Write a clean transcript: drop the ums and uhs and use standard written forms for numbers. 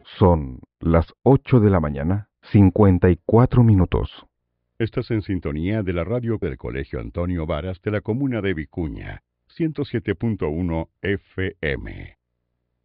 Son las 8 de la mañana, 54 minutos. Estás en sintonía de la radio del Colegio Antonio Varas de la comuna de Vicuña, 107.1 FM.